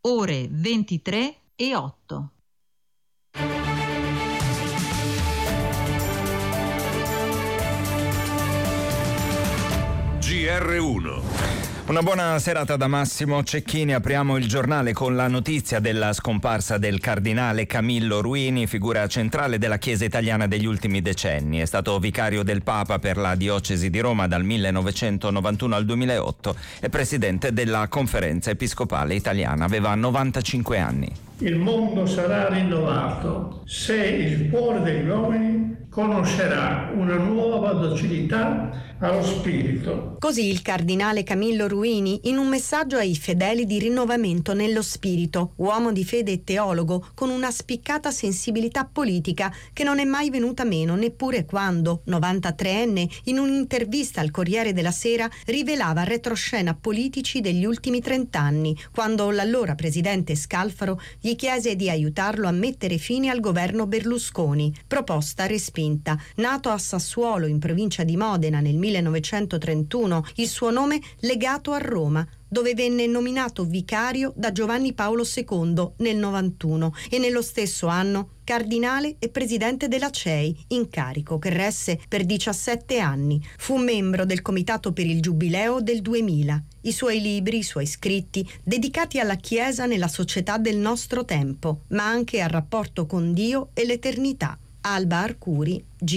ore 23:08. GR1. Una buona serata da Massimo Cecchini. Apriamo il giornale con la notizia della scomparsa del cardinale Camillo Ruini, figura centrale della Chiesa italiana degli ultimi decenni. È stato vicario del Papa per la diocesi di Roma dal 1991 al 2008 e presidente della Conferenza Episcopale Italiana. Aveva 95 anni. Il mondo sarà rinnovato se il cuore degli uomini conoscerà una nuova docilità allo spirito. Così il cardinale Camillo Ruini in un messaggio ai fedeli di rinnovamento nello spirito, uomo di fede e teologo con una spiccata sensibilità politica che non è mai venuta meno neppure quando, 93enne, in un'intervista al Corriere della Sera rivelava retroscena politici degli ultimi 30 anni, quando l'allora presidente Scalfaro gli chiese di aiutarlo a mettere fine al governo Berlusconi, proposta respinta. Nato a Sassuolo in provincia di Modena nel 1931, il suo nome legato a Roma, dove venne nominato vicario da Giovanni Paolo II nel 91 e nello stesso anno cardinale e presidente della CEI, incarico che resse per 17 anni. Fu membro del Comitato per il Giubileo del 2000. I suoi libri, i suoi scritti, dedicati alla Chiesa nella società del nostro tempo, ma anche al rapporto con Dio e l'eternità. Alba Arcuri,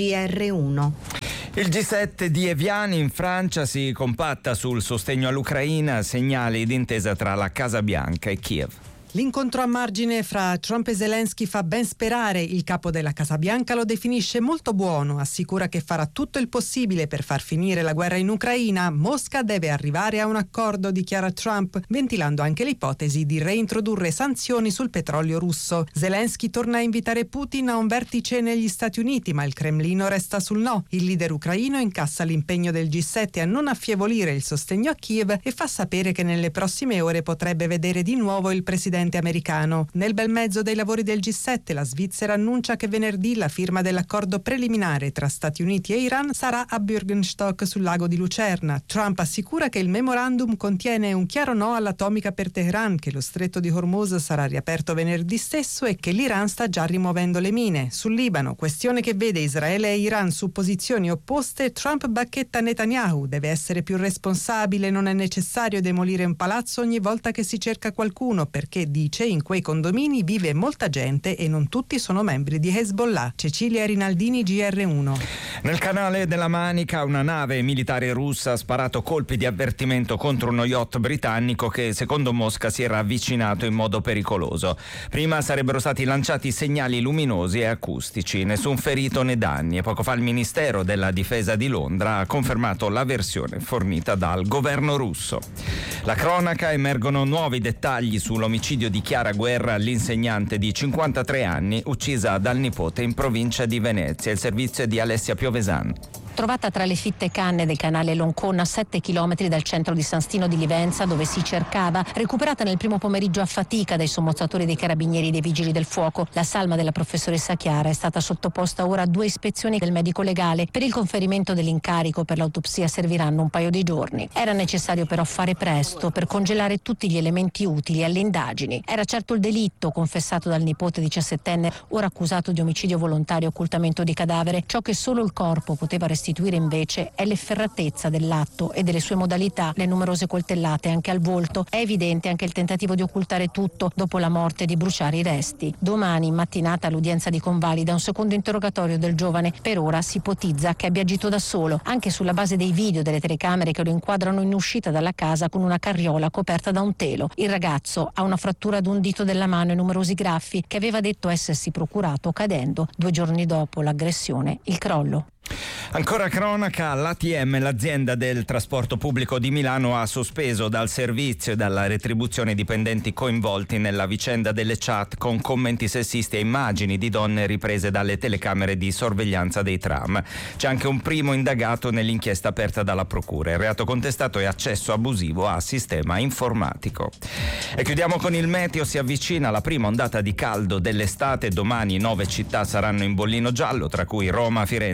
GR1. Il G7 di Evian in Francia si compatta sul sostegno all'Ucraina, segnali d'intesa tra la Casa Bianca e Kiev. L'incontro a margine fra Trump e Zelensky fa ben sperare. Il capo della Casa Bianca lo definisce molto buono, assicura che farà tutto il possibile per far finire la guerra in Ucraina. Mosca deve arrivare a un accordo, dichiara Trump, ventilando anche l'ipotesi di reintrodurre sanzioni sul petrolio russo. Zelensky torna a invitare Putin a un vertice negli Stati Uniti, ma il Cremlino resta sul no. Il leader ucraino incassa l'impegno del G7 a non affievolire il sostegno a Kiev e fa sapere che nelle prossime ore potrebbe vedere di nuovo il presidente americano. Nel bel mezzo dei lavori del G7, la Svizzera annuncia che venerdì la firma dell'accordo preliminare tra Stati Uniti e Iran sarà a Bürgenstock sul lago di Lucerna. Trump assicura che il memorandum contiene un chiaro no all'atomica per Teheran, che lo stretto di Hormuz sarà riaperto venerdì stesso e che l'Iran sta già rimuovendo le mine. Sul Libano, questione che vede Israele e Iran su posizioni opposte, Trump bacchetta Netanyahu: deve essere più responsabile, non è necessario demolire un palazzo ogni volta che si cerca qualcuno, perché dice in quei condomini vive molta gente e non tutti sono membri di Hezbollah. Cecilia Rinaldini, GR1. Nel canale della Manica una nave militare russa ha sparato colpi di avvertimento contro uno yacht britannico che secondo Mosca si era avvicinato in modo pericoloso. Prima sarebbero stati lanciati segnali luminosi e acustici, nessun ferito né danni, e poco fa il Ministero della Difesa di Londra ha confermato la versione fornita dal governo russo. La cronaca: emergono nuovi dettagli sull'omicidio di Chiara Guerra, l'insegnante di 53 anni uccisa dal nipote in provincia di Venezia. Il servizio è di Alessia Piovesan. Trovata tra le fitte canne del canale Loncona, a 7 chilometri dal centro di San Stino di Livenza, dove si cercava, recuperata nel primo pomeriggio a fatica dai sommozzatori dei carabinieri e dei vigili del fuoco. La salma della professoressa Chiara è stata sottoposta ora a 2 ispezioni del medico legale. Per il conferimento dell'incarico per l'autopsia serviranno un paio di giorni. Era necessario però fare presto per congelare tutti gli elementi utili alle indagini. Era certo il delitto confessato dal nipote 17enne, ora accusato di omicidio volontario e occultamento di cadavere. Ciò che solo il corpo poteva restituire invece è l'efferatezza dell'atto e delle sue modalità, le numerose coltellate anche al volto. È evidente anche il tentativo di occultare tutto dopo la morte e di bruciare i resti. Domani in mattinata all'udienza di convalida un secondo interrogatorio del giovane. Per ora si ipotizza che abbia agito da solo, anche sulla base dei video delle telecamere che lo inquadrano in uscita dalla casa con una carriola coperta da un telo. Il ragazzo ha una frattura ad un dito della mano e numerosi graffi che aveva detto essersi procurato cadendo. 2 giorni dopo l'aggressione, il crollo. Ancora cronaca: l'ATM, l'azienda del trasporto pubblico di Milano, ha sospeso dal servizio e dalla retribuzione i dipendenti coinvolti nella vicenda delle chat con commenti sessisti e immagini di donne riprese dalle telecamere di sorveglianza dei tram. C'è anche un primo indagato nell'inchiesta aperta dalla procura. Il reato contestato è accesso abusivo a sistema informatico. E chiudiamo con il meteo. Si avvicina la prima ondata di caldo dell'estate. Domani 9 città saranno in bollino giallo, tra cui Roma, Firenze e Napoli.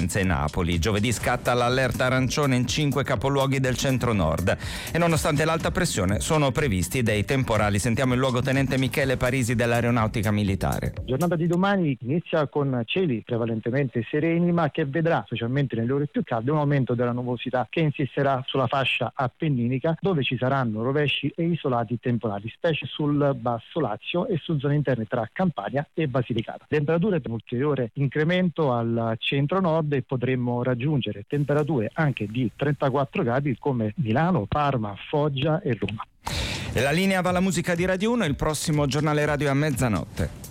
Napoli. Giovedì scatta l'allerta arancione in 5 capoluoghi del centro-nord e nonostante l'alta pressione sono previsti dei temporali. Sentiamo il luogotenente Michele Parisi dell'Aeronautica Militare. La giornata di domani inizia con cieli prevalentemente sereni, ma che vedrà, specialmente nelle ore più calde, un aumento della nuvosità che insisterà sulla fascia appenninica, dove ci saranno rovesci e isolati temporali, specie sul Basso Lazio e su zone interne tra Campania e Basilicata. Temperature per un ulteriore incremento al centro-nord e potremmo raggiungere temperature anche di 34 gradi come Milano, Parma, Foggia e Roma. La linea va alla musica di Radio 1, il prossimo giornale radio è a mezzanotte.